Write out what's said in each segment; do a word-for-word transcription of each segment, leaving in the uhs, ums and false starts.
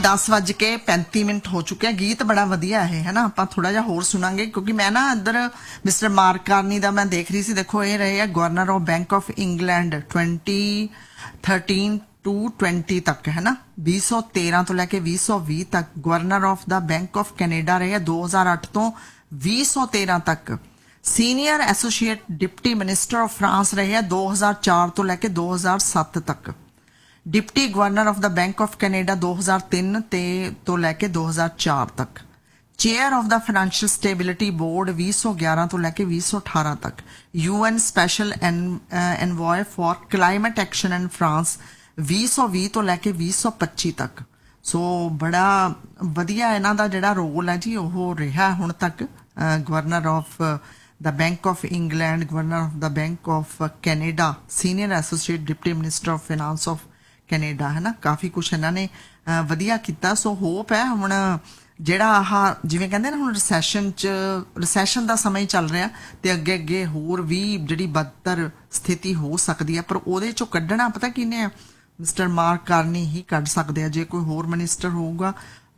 दस वज के पैंती मिनट हो चुके हैं। गीत बड़ा वधिया है है ना, आप थोड़ा जा होर सुनांगे क्योंकि मैं ना इधर मिस्टर मार्क कार्नी दा मैं देख रही सी। देखो ये रहे है governor of bank of England twenty thirteen to twenty तक है ना, बीस सौ तेरह तो लैके बीस सौ भी तक। Governor of the bank of Canada रहे दो हजार अठ तो बीस सौ तेरह तक। Senior associate deputy minister of France रहे दो हजार चार तो लैके दो हजार सत्त तक। Deputy governor of the bank of Canada दो हजार तीन ते तो लैके दो हजार चार तक। Chair of the financial stability board बीस सौ ग्यारह तो लैके बीस सौ अठारह तक। UN special envoy for climate action in France बीस सौ भी तो लैके बीस सौ पच्ची तक। सो बड़ा वधिया इन्हां दा जिहड़ा रोल है जी वो रहा हुण तक। Governor of the bank of England, governor of the bank of Canada, senior associate deputy minister of finance of Canada है ना, काफ़ी कुछ इन्हों ने वधिया किया। सो होप है हुण जिहड़ा आह जिवें कहंदे ना हुण रिसैशन च रिसैशन का समय चल रहा ते अगे अगे होर भी जिहड़ी बदतर स्थिति हो सकती है, पर उहदे चों कड्ढना पता किने मिस्टर मार्क कार्नी ही कढ सकदे आ। जे कोई होर मिनिस्टर होऊगा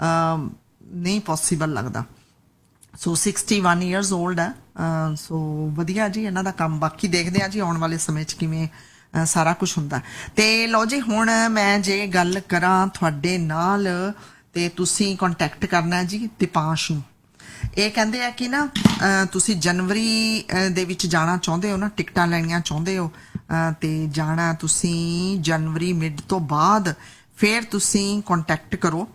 नहीं पॉसीबल लगता। So sixty one years old है। सो वधिया जी इन्हां दा काम। बाकी देखते हैं जी आने वाले समय च किवें सारा कुछ हुंदा। ते लो जी हुण मैं जे गल करां तुहाडे नाल ते तुसीं कॉन्टैक्ट करना है जी दिपांश नूं। ਇਹ ਕਹਿੰਦੇ ਆ कि ना ਤੁਸੀਂ जनवरी ਦੇ ਵਿੱਚ ਜਾਣਾ ਚਾਹੁੰਦੇ ਹੋ ਨਾ, ਟਿਕਟਾਂ ਲੈਣੀਆਂ ਚਾਹੁੰਦੇ ਹੋ ਤੇ ਜਾਣਾ ਤੁਸੀਂ जनवरी मिड ਤੋਂ ਬਾਅਦ, ਫਿਰ ਤੁਸੀਂ कॉन्टैक्ट करो।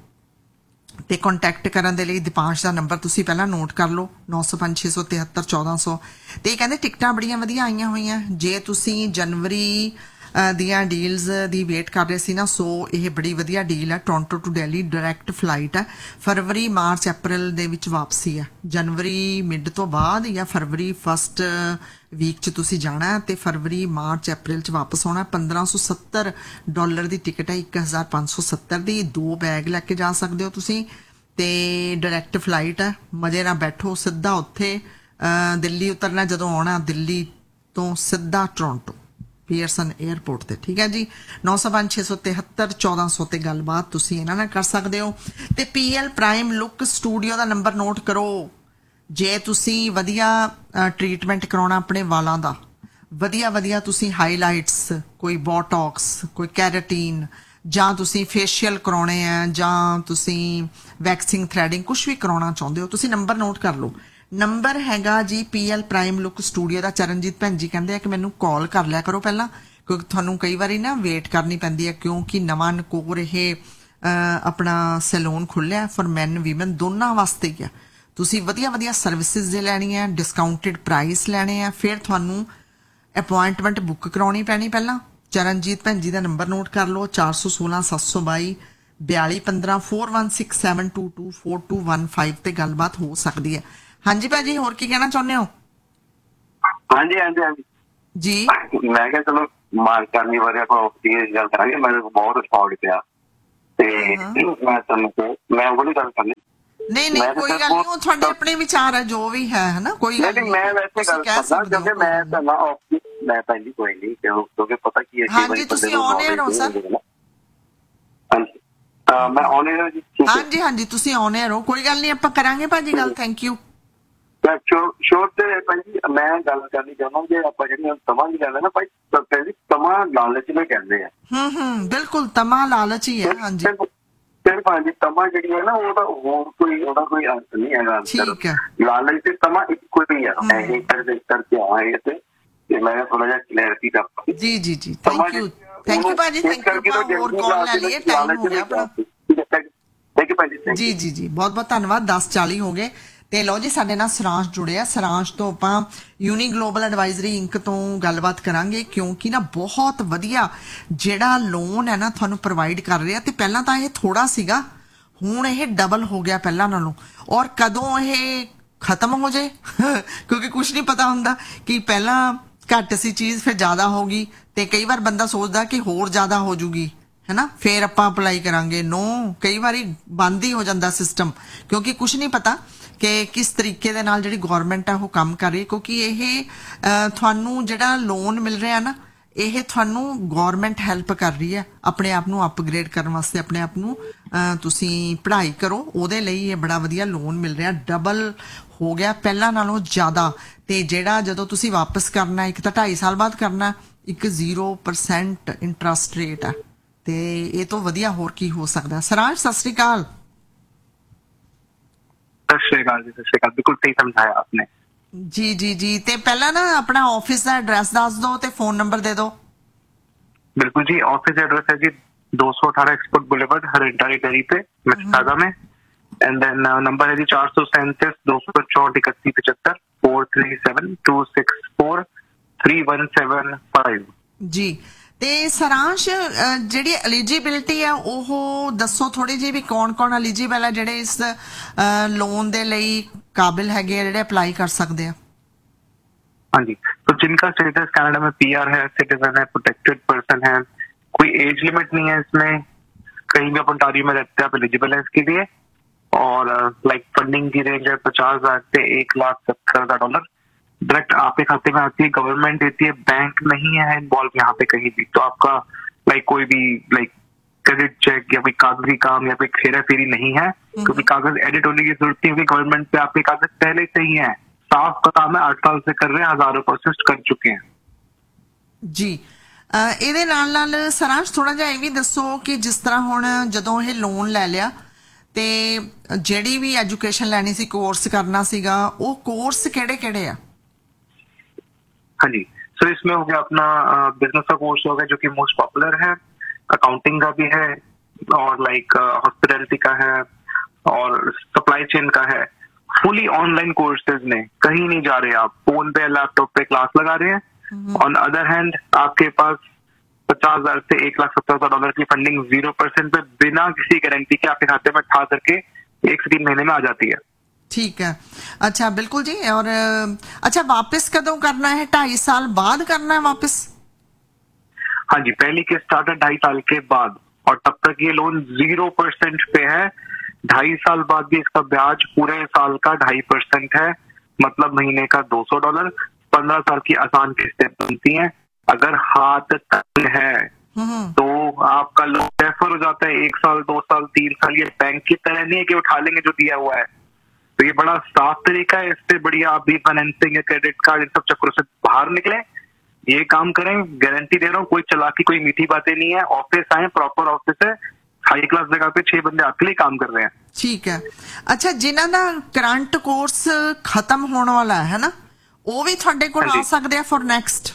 ਤੇ ਕੰਟੈਕਟ ਕਰਨ ਦੇ ਲਈ ਦਿਪਾਂਸ਼ ਦਾ ਨੰਬਰ ਤੁਸੀਂ ਪਹਿਲਾਂ ਨੋਟ ਕਰ ਲਓ नौ सौ पाँच छे सौ तिहत्तर चौदह सौ। ਤੇ ਕਹਿੰਦੇ ਟਿਕਟਾਂ ਬੜੀਆਂ ਵਧੀਆ ਆਈਆਂ ਹੋਈਆਂ। ਜੇ ਤੁਸੀਂ ਜਨਵਰੀ ਦੀਆਂ ਡੀਲਸ ਦੀ ਵੇਟ ਕਰ ਰਹੇ ਸੀ ਨਾ, ਸੋ ਇਹ ਬੜੀ ਵਧੀਆ ਡੀਲ ਹੈ। Toronto to Delhi direct flight ਹੈ। ਫਰਵਰੀ ਮਾਰਚ ਅਪ੍ਰੈਲ ਦੇ ਵਿੱਚ ਵਾਪਸੀ ਹੈ। ਜਨਵਰੀ ਮਿਡ ਤੋਂ ਬਾਅਦ ਜਾਂ ਫਰਵਰੀ ਫਸਟ ਵੀਕ ਚ ਤੁਸੀਂ ਜਾਣਾ ਹੈ ਤੇ ਫਰਵਰੀ ਮਾਰਚ ਅਪ੍ਰੈਲ ਚ ਵਾਪਸ ਆਉਣਾ। ਪੰਦਰਾਂ ਸੌ ਸੱਤਰ ਡਾਲਰ ਦੀ ਟਿਕਟ ਹੈ, ਇੱਕ ਹਜ਼ਾਰ ਪੰਜ ਸੌ ਸੱਤਰ ਦੀ। ਦੋ ਬੈਗ ਲੈ ਕੇ ਜਾ ਸਕਦੇ ਹੋ ਤੁਸੀਂ ਤੇ ਡਾਇਰੈਕਟ ਫਲਾਈਟ ਹੈ। ਮਜ਼ੇ ਨਾਲ ਬੈਠੋ, ਸਿੱਧਾ ਉੱਥੇ ਦਿੱਲੀ ਉਤਰਨਾ। ਜਦੋਂ ਆਉਣਾ ਦਿੱਲੀ ਤੋਂ ਸਿੱਧਾ ਟੋਰਾਂਟੋ ਪੀਅਰਸਨ 에ਅਰਪੋਰਟ ਤੇ, ਠੀਕ ਹੈ ਜੀ। नौ सौ पाँच छे सौ तिहत्तर चौदह सौ ਤੇ ਗੱਲਬਾਤ ਤੁਸੀਂ ਇਹਨਾਂ ਨਾਲ ਕਰ ਸਕਦੇ ਹੋ। ਤੇ ਪੀਐਲ ਪ੍ਰਾਈਮ ਲੁੱਕ ਸਟੂਡੀਓ ਦਾ ਨੰਬਰ ਨੋਟ ਕਰੋ। ਜੇ ਤੁਸੀਂ ਵਧੀਆ ਟ੍ਰੀਟਮੈਂਟ ਕਰਾਉਣਾ ਆਪਣੇ ਵਾਲਾਂ ਦਾ, ਵਧੀਆ ਵਧੀਆ ਤੁਸੀਂ ਹਾਈਲਾਈਟਸ, ਕੋਈ ਬੋਟੌਕਸ, ਕੋਈ ਕੈਰਾਟੀਨ, ਜਾਂ ਤੁਸੀਂ ਫੇਸ਼ੀਅਲ ਕਰਾਉਣੇ ਆ, ਜਾਂ ਤੁਸੀਂ ਵੈਕਸਿੰਗ ਥਰੈਡਿੰਗ ਕੁਝ ਵੀ ਕਰਾਉਣਾ ਚਾਹੁੰਦੇ ਹੋ, ਤੁਸੀਂ ਨੰਬਰ ਨੋਟ ਕਰ ਲਓ। ਨੰਬਰ ਹੈਗਾ ਜੀ ਪੀਐਲ ਪ੍ਰਾਈਮ ਲੁੱਕ ਸਟੂਡੀਓ ਦਾ। ਚਰਨਜੀਤ ਭੈਣ ਜੀ ਕਹਿੰਦੇ ਆ ਕਿ ਮੈਨੂੰ ਕਾਲ ਕਰ ਲਿਆ ਕਰੋ ਪਹਿਲਾਂ, ਕਿਉਂਕਿ ਤੁਹਾਨੂੰ ਕਈ ਵਾਰੀ ਨਾ ਵੇਟ ਕਰਨੀ ਪੈਂਦੀ ਹੈ, ਕਿਉਂਕਿ ਨਵਾਂ ਨਕੋਰ ਇਹ ਆਪਣਾ ਸੈਲੂਨ ਖੁੱਲਿਆ ਫॉर ਮੈਨ ਵੀਮਨ ਦੋਨਾਂ ਵਾਸਤੇ ਹੀ ਆ। ਤੁਸੀਂ ਵਧੀਆ ਵਧੀਆ ਸਰਵਿਸਿਜ਼ ਦੇ ਲੈਣੀ ਹੈ, ਡਿਸਕਾਊਂਟਡ ਪ੍ਰਾਈਸ ਲੈਣੇ ਆ, ਫਿਰ ਤੁਹਾਨੂੰ ਅਪੁਆਇੰਟਮੈਂਟ ਬੁੱਕ ਕਰਾਉਣੀ ਪੈਣੀ ਪਹਿਲਾਂ। ਚਰਨਜੀਤ ਭੈਣ ਜੀ ਦਾ ਨੰਬਰ ਨੋਟ ਕਰ ਲਓ ਚਾਰ ਸੌ ਸੋਲਾਂ ਸੱਤ ਸੌ ਬਾਈ ਬਿਆਲੀ ਪੰਦਰਾਂ four one six seven to to four to one five ਤੇ ਗੱਲਬਾਤ ਹੋ ਸਕਦੀ ਹੈ। ਹਾਂਜੀ ਭਾਜੀ ਹੋਰ ਕੀ ਕਹਿਣਾ ਚਾਹੁੰਦੇ ਹੋ? ਹਾਂਜੀ ਹਾਂਜੀ ਹਾਂਜੀ ਜੀ ਮੈਂ ਕਿਹਾ ਚਲੋ ਮਾਰਕ ਕਰਨੀ ਬਾਰੇ ਆਪਾਂ ਆਪਣੀ ਗੱਲ ਕਰਾਂਗੇ। ਮੈਨੂੰ ਬਹੁਤ ਰਿਸਪੌਂਡ ਪਿਆ ਤੇ ਮੈਂ ਤੁਹਾਨੂੰ ਮੈਂ ਉਹ ਨਹੀਂ ਗੱਲ ਕਰਨੀ। ਨਹੀਂ ਨਹੀਂ ਕੋਈ ਗੱਲ ਨਹੀਂ, ਉਹ ਤੁਹਾਡੇ ਆਪਣੇ ਵਿਚਾਰ ਹੈ ਜੋ ਵੀ ਹੈ ਹੈ ਨਾ, ਕੋਈ ਗੱਲ ਨਹੀਂ। ਮੈਂ ਵੈਸੇ ਗੱਲ ਕਰਦਾ ਕਿਉਂਕਿ ਮੈਂ ਤੁਹਾਨੂੰ ਆਫ ਮੈਂ ਪਹਿਲੀ ਕੋਈ ਨਹੀਂ ਕਿਉਂਕਿ ਪਤਾ ਕੀ ਹੈ ਕਿ ਹਾਂਜੀ ਤੁਸੀਂ ਔਨ 에ਅਰ ਹੋ ਸਰ। ਹਾਂਜੀ ਮੈਂ ਔਨ 에ਅਰ ਜੀ। ਹਾਂਜੀ ਹਾਂਜੀ ਤੁਸੀਂ ਔਨ 에ਅਰ ਹੋ, ਕੋਈ ਗੱਲ ਨਹੀਂ ਆਪਾਂ ਕਰਾਂਗੇ ਭਾਜੀ ਗੱਲ। Thank you. ਸ਼ੋਰ ਤੇ ਭਾਜੀ ਮੈਂ ਗੱਲ ਕਰਨੀ ਚਾਹੁੰਦਾ ਜੇ ਆਪਾਂ ਜਿਹੜੀਆਂ ਤਮਾਂ ਦੀ ਗੱਲ ਹੈ ਨਾ ਭਾਈ, ਪਹਿਲੀ ਤਮਾਂ ਲਾਲਚ ਨੂੰ ਕਹਿੰਦੇ ਆ। ਹੂੰ ਹੂੰ ਬਿਲਕੁਲ ਤਮਾਂ ਲਾਲਚ ਹੀ ਹੈ। ਹਾਂਜੀ ਫਿਰ ਭਾਜੀ ਤਮਾਂ ਜਿਹੜੀ ਹੈ ਨਾ ਉਹਦਾ ਹੋਰ ਕੋਈ ਉਹਦਾ ਕੋਈ ਅੰਤ ਨਹੀਂ ਹੈਗਾ। ਠੀਕ ਹੈ। ਲਾਲਚ ਤੇ ਤਮਾਂ ਇੱਕੋ ਹੀ ਆ। ਇਹ ਕਰਕੇ ਕਰਕੇ ਆਏ ਤੇ ਮੈਂ ਥੋੜਾ ਜਿਹਾ ਕਲੈਰਿਟੀ ਕਰ। ਜੀ ਜੀ ਜੀ ਥੈਂਕ ਯੂ ਥੈਂਕ ਯੂ ਭਾਜੀ ਥੈਂਕ ਯੂ। ਹੋਰ ਕਾਲ ਲੈ ਲਈਏ, ਟਾਈਮ ਹੋ ਗਿਆ ਆਪਣਾ। ਥੈਂਕ ਯੂ ਭਾਜੀ। ਜੀ ਜੀ ਜੀ ਬਹੁਤ ਬਹੁਤ ਧੰਨਵਾਦ। ਦਸ ਚਾਲੀ ਹੋ ਗਏ ਤੇ ਲਓ ਜੀ ਸਾਡੇ ਨਾਲ ਸਰਾਂਸ਼ ਜੁੜਿਆ। ਸਰਾਂਸ਼ ਤੋਂ ਆਪਾਂ ਯੂਨੀ ਗਲੋਬਲ ਐਡਵਾਈਜ਼ਰੀ ਇੰਕ ਤੋਂ ਗੱਲਬਾਤ ਕਰਾਂਗੇ, ਕਿਉਂਕਿ ਨਾ ਬਹੁਤ ਵਧੀਆ ਜਿਹੜਾ ਲੋਨ ਹੈ ਨਾ ਤੁਹਾਨੂੰ ਪ੍ਰੋਵਾਈਡ ਕਰ ਰਿਹਾ। ਤੇ ਪਹਿਲਾਂ ਤਾਂ ਇਹ ਥੋੜਾ ਸੀਗਾ, ਹੁਣ ਇਹ ਡਬਲ ਹੋ ਗਿਆ ਪਹਿਲਾਂ ਨਾਲੋਂ। ਔਰ ਕਦੋਂ ਇਹ ਖਤਮ ਹੋ ਜਾਏ ਕਿਉਂਕਿ ਕੁਝ ਨਹੀਂ ਪਤਾ ਹੁੰਦਾ ਕਿ ਪਹਿਲਾਂ ਘੱਟ ਸੀ ਚੀਜ਼ ਫਿਰ ਜ਼ਿਆਦਾ ਹੋ ਗਈ, ਤੇ ਕਈ ਵਾਰ ਬੰਦਾ ਸੋਚਦਾ ਕਿ ਹੋਰ ਜ਼ਿਆਦਾ ਹੋ ਜੂਗੀ है ना, फिर आप अप्लाई करांगे। नो कई बारी बंद ही हो जाता सिस्टम, क्योंकि कुछ नहीं पता कि किस तरीके दे नाल जिहड़ी गवर्नमेंट है वो काम कर रही है। क्योंकि ये थानू जिहड़ा लोन मिल रहा है ना, ਇਹ ਤੁਹਾਨੂੰ ਗਵਰਨਮੈਂਟ ਹੈਲਪ ਕਰ ਰਹੀ ਹੈ ਆਪਣੇ ਆਪ ਨੂੰ ਅਪਗ੍ਰੇਡ ਕਰਨ ਵਾਸਤੇ, ਆਪਣੇ ਆਪ ਨੂੰ ਅਹ, ਤੁਸੀਂ ਪੜ੍ਹਾਈ ਕਰੋ, ਉਹਦੇ ਲਈ ਇਹ ਬੜਾ ਵਧੀਆ ਲੋਨ ਮਿਲ ਰਿਹਾ, ਡਬਲ ਹੋ ਗਿਆ ਪਹਿਲਾਂ ਨਾਲੋਂ ਜ਼ਿਆਦਾ। ਤੇ ਜਿਹੜਾ ਜਦੋਂ ਤੁਸੀਂ ਵਾਪਸ ਕਰਨਾ, ਇੱਕ ਤਾਂ ਢਾਈ ਸਾਲ ਬਾਅਦ ਕਰਨਾ, ਇੱਕ ਜ਼ੀਰੋ ਪਰਸੈਂਟ ਇੰਟਰਸਟ ਰੇਟ ਆ, ਤੇ ਇਹ ਤੋਂ ਵਧੀਆ ਹੋਰ ਕੀ ਹੋ ਸਕਦਾ। ਸਰਾਜ ਸਤਿ ਸ੍ਰੀ ਅਕਾਲ। सत श्रीकाल जी, सत श्रीकाल। बिल्कुल सही समझाया आपने। ਜੀ ਜੀ ਜੀ ਤੇ ਪਹਿਲਾਂ ਨਾ ਆਪਣਾ ਆਫਿਸ ਦਾ ਐਡਰੈਸ ਦੱਸ ਦਿਓ ਤੇ ਫੋਨ ਨੰਬਰ ਦੇ ਦਿਓ। बिल्कुल जी, ऑफिस एड्रेस है जी दो सौ अठारह एक्सपोर्ट बुलेवर्ड हरिंटारी डेरी पे मिसिसागा में। एंड देन नंबर है जी चार सौ सैंतीस दो सौ चौंठ इकतीस पचहत्तर four three seven to six four three one seven five. ਜੀ ਤੇ ਸਰਾਂਸ਼ ਅਹ, ਜਿਹੜੀ ਐਲੀਜੀਬਿਲਟੀ ਆ ਉਹ ਦੱਸੋ ਥੋੜੀ ਜਿਹੀ ਵੀ ਕੌਣ ਕੌਣ ਐਲੀਜੀਬਲ ਹੈ ਜਿਹੜੇ ਇਸ ਲੋਨ ਦੇ ਲਈ ਕਾਬਿਲ ਹੈਗੇ ਆ, ਜਿਹੜੇ ਅਪਲਾਈ ਕਰ ਸਕਦੇ ਆ। हाँ जी, तो जिनका स्टेटस कनाडा में पीआर है, सिटीजन है, प्रोटेक्टेड पर्सन है, कोई एज लिमिट नहीं है इसमें, कहीं भी आप ओंटारियो में रहते हैं आप एलिजिबल है इसके लिए। और लाइक फंडिंग की रेंज है पचास हजार से एक लाख सत्तर हजार डॉलर डायरेक्ट आपके खाते में आती है, गवर्नमेंट देती है, बैंक नहीं है इन्वॉल्व यहाँ पे कहीं भी। तो आपका लाइक कोई भी लाइक क्रेडिट चेक या कोई कागजी काम या कोई फेरा फेरी नहीं है, क्योंकि कागज एडिट होने की जरूरत नहीं, क्योंकि गवर्नमेंट पे आपके कागज पहले से ही है, साफ का काम है, आठ साल से कर रहे हैं, हजारों प्रोसेस कर चुके हैं। ਜੀ ਅਹ, ਇਹਦੇ ਨਾਲ ਨਾਲ ਸਰਾਂਸ਼ ਥੋੜਾ ਜਿਹਾ ਇਹ ਵੀ ਦੱਸੋ ਕਿ ਜਿਸ ਤਰ੍ਹਾਂ ਹੁਣ ਜਦੋਂ ਇਹ ਲੋਨ ਲੈ ਲਿਆ ਤੇ ਜਿਹੜੀ ਵੀ ਐਜੂਕੇਸ਼ਨ ਲੈਣੀ ਸੀ, ਕੋਰਸ ਕਰਨਾ ਸੀਗਾ, ਉਹ ਕੋਰਸ ਕਿਹੜੇ ਕਿਹੜੇ ਆ। हाँ जी, सो so इसमें हो गया अपना बिजनेस का कोर्स हो गया जो कि मोस्ट पॉपुलर है, अकाउंटिंग का भी है, और लाइक हॉस्पिटैलिटी का है, और सप्लाई चेन का है। फुली ऑनलाइन कोर्सेज में कहीं नहीं जा रहे, आप फोन पे लैपटॉप पे क्लास लगा रहे हैं। ऑन अदर हैंड आपके पास पचास हजार से एक लाख सत्तर हजार डॉलर की फंडिंग जीरो परसेंट पे बिना किसी गारंटी के आपके खाते में ठा करके एक से तीन महीने में आ जाती है। ठीक है, अच्छा बिल्कुल जी। और अच्छा वापस कदों करना है, ढाई साल बाद करना है वापस। हाँ जी, पहली किस्त स्टार्ट है ढाई साल के बाद, और तब तक ये लोन जीरो परसेंट पे है। ढाई साल बाद भी इसका ब्याज पूरे साल का ढाई परसेंट है, मतलब महीने का दो सौ डॉलर। पंद्रह साल की आसान किस्तें बनती हैं। अगर हाथ तंग है तो आपका लोन रेफर हो जाता है, एक साल दो साल तीन साल। ये बैंक की तरह नहीं है कि उठा लेंगे जो दिया हुआ है। तो ये बड़ा साफ तरीका है, इससे बढ़िया आप भी फाइनेंसिंग या क्रेडिट कार्ड इन सब चक्करों से बाहर निकले, ये काम करें। गारंटी दे रहा हूँ, कोई चालाकी कोई मीठी बातें नहीं है। ऑफिस आए, प्रॉपर ऑफिस है, हाई क्लास जगह पे छह बंदे आपके लिए काम कर रहे हैं। ठीक है, अच्छा जिन्हों का करंट कोर्स खत्म होने वाला है ना, वो भी थोड़े को आ सकते हैं फॉर नेक्स्ट।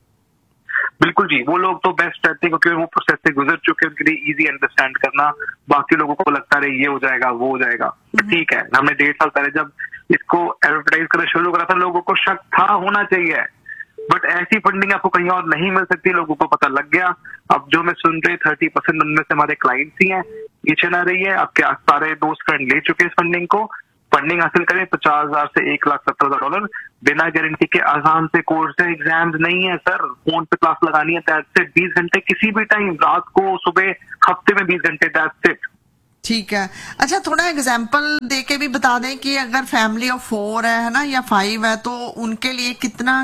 बिल्कुल जी, वो लोग तो बेस्ट रहते हैं क्योंकि वो प्रोसेस से गुजर चुके हैं, उनके लिए इजी अंडरस्टैंड करना। बाकी लोगों को लगता है ये हो जाएगा वो हो जाएगा, तो ठीक है। हमने डेढ़ साल पहले जब इसको एडवर्टाइज करना शुरू करा था, लोगों को शक था, होना चाहिए, बट ऐसी फंडिंग आपको कहीं और नहीं मिल सकती, लोगों को पता लग गया। अब जो मैं सुन रही थर्टी परसेंट उनमें से हमारे क्लाइंट्स ही हैं, पीछे ना रही है। आपके सारे दोस्त फ्रेंड ले चुके हैं इस फंडिंग को। फंडिंग हासिल करें, पचास हजार से एक लाख सत्तर हजार डॉलर बिना गारंटी के, आसान से कोर्स है, एग्जाम्स नहीं है सर। फोन पे क्लास लगानी है, दैट्स इट। बीस घंटे किसी भी टाइम, रात को, सुबह, हफ्ते में बीस घंटे, दैट्स इट। ठीक है, अच्छा थोड़ा एग्जाम्पल दे के भी बता दें कि अगर फैमिली ऑफ फोर है ना या फाइव है, तो उनके लिए कितना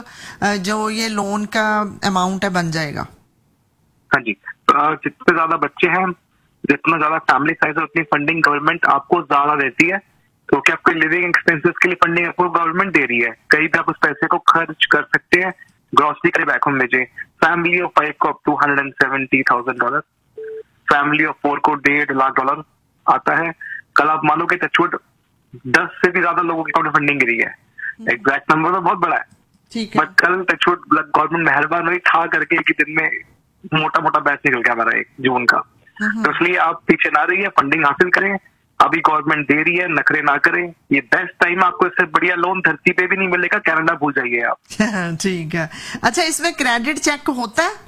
जो ये लोन का अमाउंट है बन जाएगा। हाँ जी, जितने ज्यादा बच्चे हैं, जितना ज्यादा फैमिली साइज है, उतनी फंडिंग गवर्नमेंट आपको ज्यादा देती है, क्योंकि तो आपके लिविंग एक्सपेंसेस के लिए फंडिंग आपको गवर्नमेंट दे रही है। कहीं भी आप उस पैसे को खर्च कर सकते हैं, ग्रोसरी करे, बैक होम भेजे। फैमिली ऑफ फाइव को up two hundred and seventy thousand dollar, family of four को डेढ़ लाख डॉलर आता है। कल आप मानोगे टचवुड दस से भी ज्यादा लोगों की अकाउंट में फंडिंग गिरी है। एग्जैक्ट नंबर तो बहुत बड़ा है, ठीक है, बट कल टचवुड गवर्नमेंट मेहरबान हुई, ठा करके एक दिन में मोटा मोटा बैच निकल गया हमारा एक जून का। तो इसलिए आप पीछे ना रहिए, फंडिंग हासिल करें। अभी गवर्नमेंट दे रही है, नखरे ना करें। ये बेस्ट टाइम, आपको इससे बढ़िया लोन धरती पे भी नहीं मिलेगा। कनाडा भूल जाइए आप। ठीक है, अच्छा इसमें क्रेडिट चेक होता है?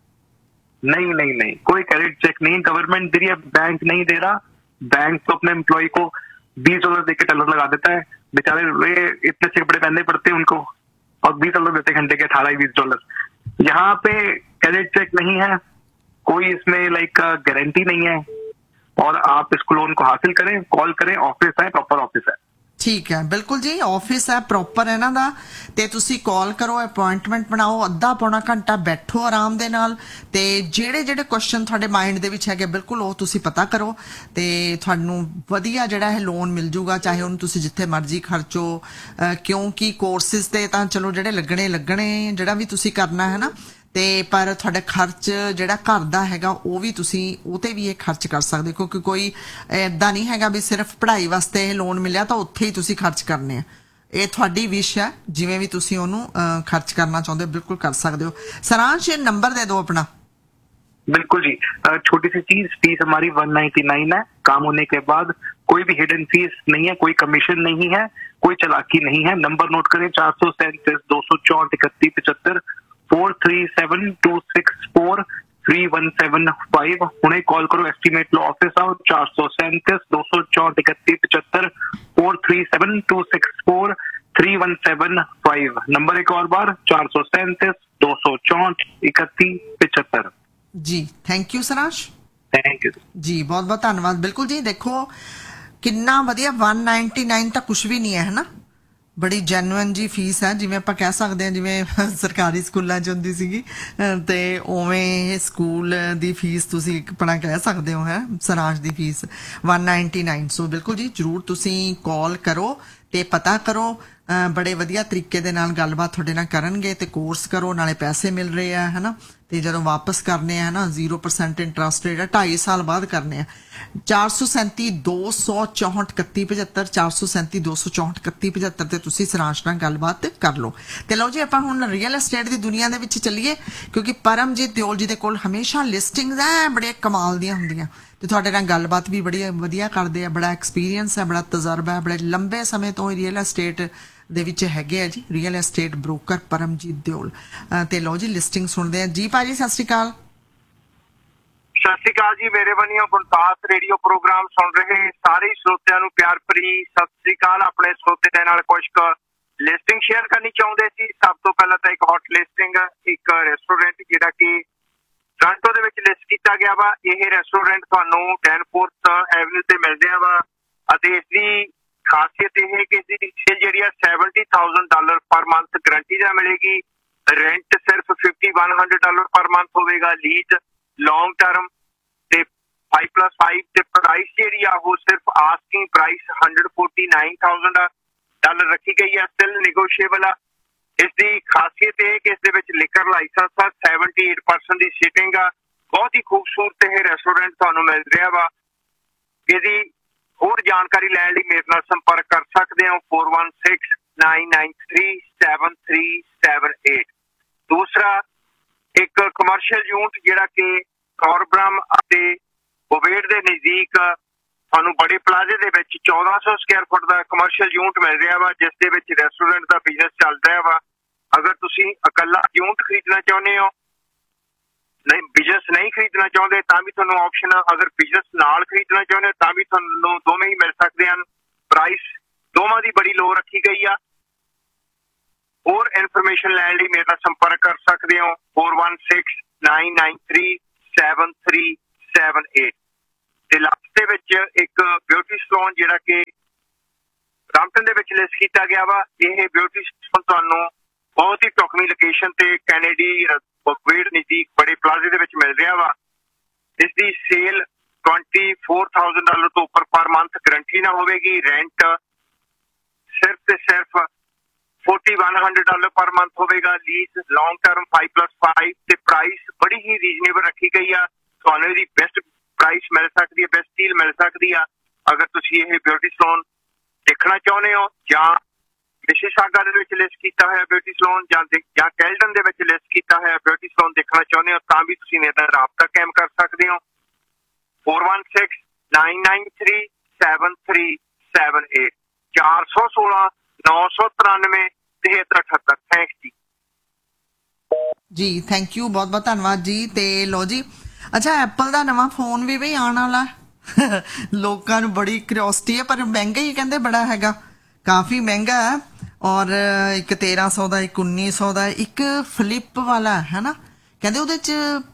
नहीं नहीं नहीं, कोई क्रेडिट चेक नहीं, गवर्नमेंट दे रही है, बैंक नहीं दे रहा। बैंक तो अपने एम्प्लॉय को बीस डॉलर देके टेलर लगा देता है, बेचारे वे इतने से कपड़े पहनने पड़ते हैं उनको, और बीस डॉलर देते घंटे के, अठारह बीस डॉलर। यहाँ पे क्रेडिट चेक नहीं है, कोई इसमें लाइक गारंटी नहीं है, और आप इस लोन को हासिल करें, कॉल करें, ऑफिस है, प्रॉपर ऑफिस है। ਠੀਕ ਹੈ, ਬਿਲਕੁਲ ਜੀ। ਆਫਿਸ ਹੈ ਪ੍ਰੋਪਰ ਇਹਨਾਂ ਦਾ, ਤੇ ਤੁਸੀਂ ਕਾਲ ਕਰੋ, ਅਪਾਇੰਟਮੈਂਟ ਬਣਾਓ, ਅੱਧਾ ਪੌਣਾ ਘੰਟਾ ਬੈਠੋ ਆਰਾਮ ਦੇ ਨਾਲ, ਤੇ ਜਿਹੜੇ ਜਿਹੜੇ ਕੁਐਸਚਨ ਤੁਹਾਡੇ ਮਾਈਂਡ ਦੇ ਵਿੱਚ ਹੈਗੇ ਬਿਲਕੁਲ ਉਹ ਤੁਸੀਂ ਪਤਾ ਕਰੋ, ਤੇ ਤੁਹਾਨੂੰ ਵਧੀਆ ਜਿਹੜਾ ਹੈ ਲੋਨ ਮਿਲ ਜੂਗਾ, ਚਾਹੇ ਉਹਨੂੰ ਤੁਸੀਂ ਜਿੱਥੇ ਮਰਜ਼ੀ ਖਰਚੋ, ਕਿਉਂਕਿ ਕੋਰਸਿਸ ਤੇ ਤਾਂ ਚਲੋ ਜਿਹੜੇ ਲੱਗਣੇ ਲੱਗਣੇ ਜਿਹੜਾ ਵੀ ਤੁਸੀਂ ਕਰਨਾ ਹੈ ਨਾ, ਤੇ ਪਰ ਤੁਹਾਡਾ ਖਰਚ ਜਿਹੜਾ ਘਰ ਦਾ ਹੈਗਾ ਉਹ ਵੀ ਤੁਸੀਂ ਉਹ ਤੇ ਵੀ ਇਹ ਖਰਚ ਕਰ ਸਕਦੇ, ਕਿਉਂਕਿ ਕੋਈ ਏਦਾਂ ਨਹੀਂ ਹੈਗਾ ਵੀ ਸਿਰਫ ਪੜ੍ਹਾਈ ਵਾਸਤੇ ਇਹ ਲੋਨ ਮਿਲਿਆ ਤਾਂ ਉੱਥੇ ਹੀ ਤੁਸੀਂ ਖਰਚ ਕਰਨੇ ਆ। ਇਹ ਤੁਹਾਡੀ ਵਿਸ਼ ਹੈ, ਜਿਵੇਂ ਵੀ ਤੁਸੀਂ ਉਹਨੂੰ ਖਰਚ करना चाहते हो बिल्कुल कर सकते हो। सारांश नंबर दे दो अपना। बिल्कुल जी, छोटी सी चीज, फीस हमारी वन नाइन्टी नाइन है। काम होने के बाद कोई भी हिडन फीस नहीं है, कोई कमीशन नहीं है, कोई चालाकी नहीं है। नंबर नोट करें, चार सौ सैंतीस दो सौ चौंठ इकतीस पचहत्तर four three seven to six four three one seven five. हुणे कॉल करो, एस्टीमेट लो ऑफिस आओ, चार सौ सैंतीस दो सौ चौंठ इकतीस पचहत्तर four three seven to six four three one seven five. Number एक और बार, चार सौ सैंतीस दो सौ चौंठ इकतीस पचहत्तर। जी thank you Saransh. Thank you जी, बहुत बहुत धन्यवाद। बिल्कुल जी, देखो किन्ना वधिया, वन नाइन्टी नाइन तो कुछ भी नहीं है, है ना, बड़ी जैनुअन जी फीस है, जिवें आपां कह सकते हैं जिवें सरकारी स्कूलों च हुंदी सीगी, ते उवें स्कूल दी फीस तुसीं अपना कह सकते हो है, सरांश दी फीस वन नाइन्टी नाइन। सो बिल्कुल जी, जरूर तुसीं कॉल करो ते पता करो, बड़े वधिया तरीके दे नाल गलबात तुहाडे नाल करनगे, ते कोर्स करो, नाले पैसे मिल रहे हैं, है ना, ते जदों वापस करने हैं ना जीरो परसेंट इंटरस्ट रेट है, ढाई साल बाद करने हैं। चार सौ सैंती दो सौ चौंठ इकत्ती पचहत्तर चार सौ सैंती दो सौ चौंठ इकत्ती पचहत्तर ते तुसीं सरांश नाल गलबात कर लो। ते लो जी, आपां हुण रियल एस्टेट दी दुनिया दे विच चलीए, क्योंकि परमजीत दिओल जी दे कोल हमेशा लिस्टिंग्स ऐ बड़े कमाल दियां हुंदियां, ਤੇ ਤੁਹਾਡੇ ਨਾਲ ਗੱਲਬਾਤ ਵੀ ਬੜੀ ਵਧੀਆ ਕਰਦੇ ਆ, ਬੜਾ ਐਕਸਪੀਰੀਅੰਸ ਹੈ, ਬੜਾ ਤਜਰਬਾ ਹੈ, ਬੜੇ ਲੰਬੇ ਸਮੇਂ ਤੋਂ ਰੀਅਲ ਐਸਟੇਟ ਦੇ ਵਿੱਚ ਹੈਗੇ ਆ ਜੀ, real estate broker Paramjit Deol. ਤੇ ਲਓ ਜੀ, ਲਿਸਟਿੰਗ ਸੁਣਦੇ ਆ ਜੀ। ਭਾਜੀ ਸਤਿ ਸ਼੍ਰੀ ਅਕਾਲ। ਸਤਿ ਸ਼੍ਰੀ ਅਕਾਲ ਜੀ, ਮੇਰੇ ਬਣੀਓ ਗੁਰਦਾਸ ਰੇਡੀਓ ਪ੍ਰੋਗਰਾਮ ਸੁਣ ਰਹੇ ਸਾਰੇ ਸਰੋਤਿਆਂ ਨੂੰ ਪਿਆਰ ਭਰੀ ਸਤਿ ਸ਼੍ਰੀ ਅਕਾਲ। ਆਪਣੇ ਸਰੋਤੇ ਦੇ ਨਾਲ ਕੁਝ ਕੁ ਲਿਸਟਿੰਗ ਸ਼ੇਅਰ ਕਰਨੀ ਚਾਹੁੰਦੇ ਸੀ। ਸਭ ਤੋਂ ਪਹਿਲਾਂ ਤਾਂ ਇੱਕ ਹੌਟ ਲਿਸਟਿੰਗ, ਇੱਕ ਰੈਸਟੋਰੈਂਟ ਜਿਹੜਾ ਕਿ ਟੋਰਾਂਟੋ ਦੇ ਵਿੱਚ ਲਿਸਟ ਕੀਤਾ ਗਿਆ ਵਾ। ਇਹ ਰੈਸਟੋਰੈਂਟ ਤੁਹਾਨੂੰ ਡੈਨਫੋਰਥ ਐਵਨਿਊ ਤੇ ਮਿਲ ਰਿਹਾ ਵਾ, ਅਤੇ ਇਸ ਦੀ ਖਾਸੀਅਤ ਇਹ ਹੈ ਕਿ ਇਸ ਦੀ ਸੇਲ ਜਿਹੜੀ ਆ seventy thousand dollar per month guarantee ਦਾ ਮਿਲੇਗੀ। ਰੈਂਟ ਸਿਰਫ fifty one hundred dollar per month ਹੋਵੇਗਾ। ਲੀਜ਼ ਲੌਂਗ ਟਰਮ ਤੇ ਫਾਈਵ ਪਲੱਸ ਫਾਈਵ ਤੇ ਪ੍ਰਾਈਸ ਜਿਹੜੀ ਆ ਉਹ ਸਿਰਫ asking price hundred forty nine thousand dollar ਰੱਖੀ ਗਈ ਆ, ਸਟਿਲ ਨੈਗੋਸ਼ੀਏਬਲ ਆ। ਇਸ ਦੀ ਖਾਸੀਅਤ ਇਹ ਕਿ ਇਸ ਦੇ ਵਿੱਚ ਲਿਕਰ ਲਾਇਸੈਂਸ ਆ, ਸੈਵਨਟੀ ਏਟ ਪਰਸੈਂਟ ਦੀ ਸੀਟਿੰਗ ਆ। ਬਹੁਤ ਹੀ ਖੂਬਸੂਰਤ ਇਹ ਰੈਸਟੋਰੈਂਟ ਤੁਹਾਨੂੰ ਮਿਲ ਰਿਹਾ ਵਾ। ਇਹਦੀ ਹੋਰ ਜਾਣਕਾਰੀ ਲੈਣ ਲਈ ਮੇਰੇ ਨਾਲ ਸੰਪਰਕ ਕਰ ਸਕਦੇ ਹੋ four one six nine nine three seven three seven eight. ਦੂਸਰਾ, ਇੱਕ ਕਮਰਸ਼ੀਅਲ ਯੂਨਿਟ ਜਿਹੜਾ ਕਿ ਕੌਰਬਰਮ ਅਤੇ ਬੋਵੇਡ ਦੇ ਨਜ਼ਦੀਕ ਤੁਹਾਨੂੰ ਬੜੇ ਪਲਾਜ਼ੇ ਦੇ ਵਿੱਚ ਚੌਦਾਂ ਸੌ ਸਕੁਆਇਰ ਫੁੱਟ ਦਾ ਕਮਰਸ਼ੀਅਲ ਯੂਨਿਟ ਮਿਲ ਰਿਹਾ ਵਾ, ਜਿਸ ਦੇ ਵਿੱਚ ਰੈਸਟੋਰੈਂਟ ਦਾ ਬਿਜ਼ਨਸ ਚੱਲ ਰਿਹਾ ਵਾ। ਅਗਰ ਤੁਸੀਂ ਇਕੱਲਾ ਯੂਨਿਟ ਖਰੀਦਣਾ ਚਾਹੁੰਦੇ ਹੋ, ਨਹੀਂ ਬਿਜ਼ਨਸ ਨਹੀਂ ਖਰੀਦਣਾ ਚਾਹੁੰਦੇ, ਤਾਂ ਵੀ ਤੁਹਾਨੂੰ ਆਪਸ਼ਨ, ਅਗਰ ਬਿਜ਼ਨਸ ਨਾਲ ਖਰੀਦਣਾ ਚਾਹੁੰਦੇ ਤਾਂ ਵੀ ਤੁਹਾਨੂੰ ਦੋਵੇਂ ਹੀ ਮਿਲ ਸਕਦੇ ਹਨ। ਪ੍ਰਾਈਸ ਦੋਵਾਂ ਦੀ ਬੜੀ ਲੋ ਰੱਖੀ ਗਈ ਆ। ਹੋਰ ਇਨਫੋਰਮੇਸ਼ਨ ਲੈਣ ਲਈ ਮੇਰੇ ਨਾਲ ਸੰਪਰਕ ਕਰ ਸਕਦੇ ਹੋ four one six nine nine three seven three seven eight. ਤੇ ਲਾਸਟ ਦੇ ਵਿੱਚ ਇੱਕ ਬਿਊਟੀ ਸਲੂਨ ਜਿਹੜਾ ਕਿ ਬਰੈਂਪਟਨ ਦੇ ਵਿੱਚ ਲਿਸਟ ਕੀਤਾ ਗਿਆ ਵਾ। ਇਹ ਬਿਊਟੀ ਸਲੂਨ ਤੁਹਾਨੂੰ ਬਹੁਤ ਹੀ ਢੁਕਵੀਂ ਲੋਕੇਸ਼ਨ ਤੇ ਕੈਨੇਡੀ ਬੋਵੇਡ ਨਜ਼ਦੀਕ ਬੜੇ ਪਲਾਜ਼ੇ ਦੇ ਵਿੱਚ ਮਿਲ ਰਿਹਾ ਵਾ। ਇਸ ਦੀ sale twenty four thousand dollar ਤੋਂ ਉੱਪਰ ਪਰ ਮੰਥ ਗਰੰਟੀ ਨਾ ਹੋਵੇਗੀ। ਰੈਂਟ ਸਿਰਫ ਤੇ ਸਿਰਫ forty one hundred dollar per month ਹੋਵੇਗਾ। Lease long term five plus five ਤੇ ਪ੍ਰਾਈਸ ਬੜੀ ਹੀ ਰੀਜ਼ਨੇਬਲ ਰੱਖੀ ਗਈ ਆ। ਤੁਹਾਨੂੰ ਇਹਦੀ ਬੈਸਟ ਪ੍ਰਾਈਸ ਮਿਲ ਸਕਦੀ ਹੈ, ਬੈਸਟ ਡੀਲ ਮਿਲ ਸਕਦੀ ਆ। ਅਗਰ ਤੁਸੀਂ ਇਹ ਬਿਊਟੀ ਸਲੂਨ ਦੇਖਣਾ ਚਾਹੁੰਦੇ ਹੋ, ਜਾਂ ਮਿਸੀਸਾਗਾ ਦੇ ਵਿੱਚ ਲਿਸਟ ਕੀਤਾ ਹੋਇਆ ਬਿਊਟੀ ਸਲੂਨ, ਜਾਂ ਜਾਂ ਕੈਲਡਨ ਦੇ ਵਿੱਚ ਲਿਸਟ ਕੀਤਾ ਹੋਇਆ ਬਿਊਟੀ ਸਲੂਨ ਦੇਖਣਾ ਚਾਹੁੰਦੇ ਹੋ, ਤਾਂ ਵੀ ਤੁਸੀਂ ਮੇਰੇ ਨਾਲ ਰਾਬਤਾ ਕਾਇਮ ਕਰ ਸਕਦੇ ਹੋ four one six nine nine three seven three seven eight ਚਾਰ ਸੌ ਸੋਲਾਂ ਨੌ ਸੌ ਤਰਾਨਵੇਂ ਤਿਹੱਤਰ ਅਠੱਤਰ। ਥੈਂਕਸ ਜੀ। ਜੀ ਥੈਂਕ ਯੂ, ਬਹੁਤ ਬਹੁਤ ਧੰਨਵਾਦ ਜੀ। ਤੇ ਲੋ ਜੀ, ਅੱਛਾ ਐਪਲ ਦਾ ਨਵਾਂ ਫੋਨ ਵੀ ਬਈ ਆਉਣ ਵਾਲਾ। ਲੋਕਾਂ ਨੂੰ ਬੜੀ ਕਿਉਰਿਓਸਿਟੀ ਹੈ, ਪਰ ਮਹਿੰਗਾ ਹੀ ਕਹਿੰਦੇ ਬੜਾ ਹੈਗਾ, ਕਾਫੀ ਮਹਿੰਗਾ ਹੈ। ਔਰ ਇੱਕ ਤੇਰਾਂ ਸੌ ਦਾ, ਇੱਕ ਉੱਨੀ ਸੌ ਦਾ, ਇੱਕ ਫਲਿੱਪ ਵਾਲਾ ਹੈ ਨਾ, ਕਹਿੰਦੇ ਉਹਦੇ ਚ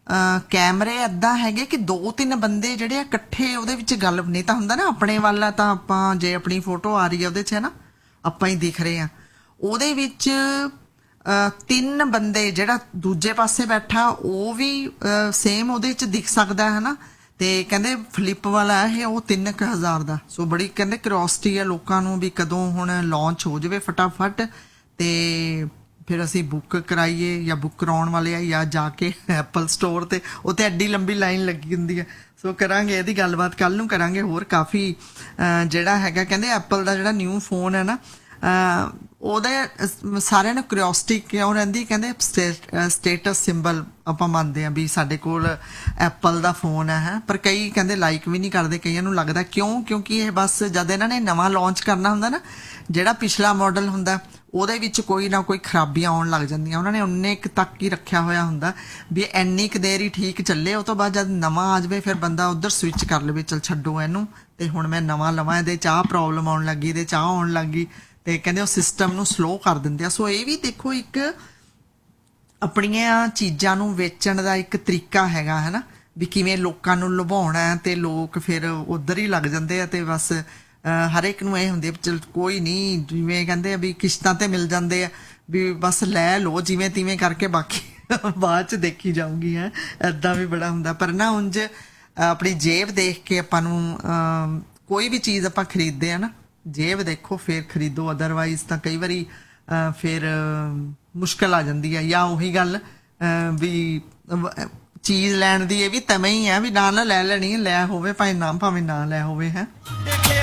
ਕੈਮਰੇ ਏਦਾਂ ਹੈਗੇ ਕਿ ਦੋ ਤਿੰਨ ਬੰਦੇ ਜਿਹੜੇ ਆ ਇਕੱਠੇ ਉਹਦੇ ਵਿੱਚ ਗੱਲ ਨਹੀਂ ਤਾਂ ਹੁੰਦਾ ਨਾ ਆਪਣੇ ਵੱਲ ਆ ਤਾਂ ਆਪਾਂ ਜੇ ਆਪਣੀ ਫੋਟੋ ਆ ਰਹੀ ਹੈ ਉਹਦੇ 'ਚ ਹੈ ਨਾ ਆਪਾਂ ਹੀ ਦਿਖ ਰਹੇ ਆ ਉਹਦੇ ਵਿੱਚ ਤਿੰਨ ਬੰਦੇ ਜਿਹੜਾ ਦੂਜੇ ਪਾਸੇ ਬੈਠਾ ਉਹ ਵੀ ਸੇਮ ਉਹਦੇ 'ਚ ਦਿਖ ਸਕਦਾ ਹੈ ਨਾ ਤੇ ਕਹਿੰਦੇ ਫਲਿੱਪ ਵਾਲਾ ਇਹ ਉਹ ਤਿੰਨ ਕੁ ਹਜ਼ਾਰ ਦਾ ਸੋ ਬੜੀ ਕਹਿੰਦੇ ਕਿਉਰਿਓਸਿਟੀ ਹੈ ਲੋਕਾਂ ਨੂੰ ਵੀ ਕਦੋਂ ਹੁਣ ਲਾਂਚ ਹੋ ਜਾਵੇ ਫਟਾਫਟ ਤੇ ਫਿਰ ਅਸੀਂ ਬੁੱਕ ਕਰਾਈਏ ਜਾਂ ਬੁੱਕ ਕਰਾਉਣ ਵਾਲੇ ਆ ਜਾਂ ਜਾ ਕੇ ਐਪਲ ਸਟੋਰ ਤੇ ਉੱਥੇ ਐਡੀ ਲੰਬੀ ਲਾਈਨ ਲੱਗੀ ਹੁੰਦੀ ਹੈ ਸੋ ਕਰਾਂਗੇ ਇਹਦੀ ਗੱਲਬਾਤ ਕੱਲ ਨੂੰ ਕਰਾਂਗੇ ਹੋਰ ਕਾਫੀ ਜਿਹੜਾ ਹੈਗਾ ਕਹਿੰਦੇ ਐਪਲ ਦਾ ਜਿਹੜਾ ਨਿਊ ਫੋਨ ਹੈ ਨਾ ਉਹਦੇ ਸਾਰਿਆਂ ਨੂੰ ਕਿਉਰਿਓਸਿਟੀ ਕਿਉਂ ਰਹਿੰਦੀ ਕਹਿੰਦੇ ਸਟੇਟਸ ਸਿੰਬਲ ਆਪਾਂ ਮੰਨਦੇ ਆ ਵੀ ਸਾਡੇ ਕੋਲ ਐਪਲ ਦਾ ਫੋਨ ਹੈ ਪਰ ਕਈ ਕਹਿੰਦੇ ਲਾਈਕ ਵੀ ਨਹੀਂ ਕਰਦੇ ਕਈਆਂ ਨੂੰ ਲੱਗਦਾ ਕਿਉਂ ਕਿਉਂਕਿ ਇਹ ਬਸ ਜਦ ਇਹਨਾਂ ਨੇ ਨਵਾਂ ਲਾਂਚ ਕਰਨਾ ਹੁੰਦਾ ਨਾ ਜਿਹੜਾ ਪਿਛਲਾ ਮਾਡਲ ਹੁੰਦਾ ਉਹਦੇ ਵਿੱਚ ਕੋਈ ਨਾ ਕੋਈ ਖਰਾਬੀਆਂ ਆਉਣ ਲੱਗ ਜਾਂਦੀਆਂ ਉਹਨਾਂ ਨੇ ਉਨੇ ਕੁ ਤੱਕ ਹੀ ਰੱਖਿਆ ਹੋਇਆ ਹੁੰਦਾ ਵੀ ਇੰਨੀ ਕੁ ਦੇਰ ਹੀ ਠੀਕ ਚੱਲੇ ਉਹ ਤੋਂ ਬਾਅਦ ਜਦ ਨਵਾਂ ਆ ਜਾਵੇ ਫਿਰ ਬੰਦਾ ਉੱਧਰ ਸਵਿਚ ਕਰ ਲਵੇ ਚਲ ਛੱਡੋ ਇਹਨੂੰ ਤੇ ਹੁਣ ਮੈਂ ਨਵਾਂ ਲਵਾਂ ਇਹਦੇ ਚਾਹ ਪ੍ਰੋਬਲਮ ਆਉਣ ਲੱਗੀ ਇਹਦੇ ਚਾਹ ਆਉਣ ਲੱਗੀ ਤੇ ਕਹਿੰਦੇ ਉਹ ਸਿਸਟਮ ਨੂੰ ਸਲੋ ਕਰ ਦਿੰਦੇ ਆ ਸੋ ਇਹ ਵੀ ਦੇਖੋ ਇੱਕ ਆਪਣੀਆਂ ਚੀਜ਼ਾਂ ਨੂੰ ਵੇਚਣ ਦਾ ਇੱਕ ਤਰੀਕਾ ਹੈਗਾ ਹੈ ਨਾ ਵੀ ਕਿਵੇਂ ਲੋਕਾਂ ਨੂੰ ਲੁਭਾਉਣਾ ਤੇ ਲੋਕ ਫਿਰ ਉੱਧਰ ਹੀ ਲੱਗ ਜਾਂਦੇ ਆ ਤੇ ਬਸ ਹਰ ਇੱਕ ਨੂੰ ਇਹ ਹੁੰਦੀ ਚਲ ਕੋਈ ਨਹੀਂ ਜਿਵੇਂ ਕਹਿੰਦੇ ਆ ਵੀ ਕਿਸ਼ਤਾਂ ਤੇ ਮਿਲ ਜਾਂਦੇ ਆ ਵੀ ਬਸ ਲੈ ਲਓ ਜਿਵੇਂ ਤਿਵੇਂ ਕਰਕੇ ਬਾਕੀ ਬਾਅਦ ਚ ਦੇਖੀ ਜਾਊਗੀ ਹੈ ਏਦਾਂ ਵੀ ਬੜਾ ਹੁੰਦਾ ਪਰ ਨਾ ਉਂਝ ਆਪਣੀ ਜੇਬ ਦੇਖ ਕੇ ਆਪਾਂ ਨੂੰ ਕੋਈ ਵੀ ਚੀਜ਼ ਆਪਾਂ ਖਰੀਦਦੇ ਆ ਨਾ ਜੇਬ ਦੇਖੋ ਫਿਰ ਖਰੀਦੋ ਅਦਰਵਾਈਜ਼ ਤਾਂ ਕਈ ਵਾਰੀ ਫਿਰ ਮੁਸ਼ਕਿਲ ਆ ਜਾਂਦੀ ਹੈ ਜਾਂ ਉਹੀ ਗੱਲ ਵੀ ਚੀਜ਼ ਲੈਣ ਦੀ ਇਹ ਵੀ ਤਵੇਂ ਹੀ ਹੈ ਵੀ ਨਾ ਨਾ ਲੈ ਲੈਣੀ ਲੈ ਹੋਵੇ ਭਾਵੇਂ ਨਾ ਭਾਵੇਂ ਨਾ ਲੈ ਹੋਵੇ ਹੈ